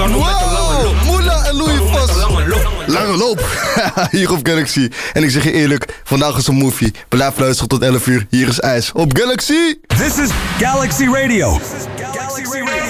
Wow, Moela en Louis Vos. Lange loop. Hier op Galaxy. En ik zeg je eerlijk, vandaag is een movie. Blijf luisteren tot 11 uur. Hier is IJs op Galaxy. This is Galaxy Radio. This is Galaxy Radio.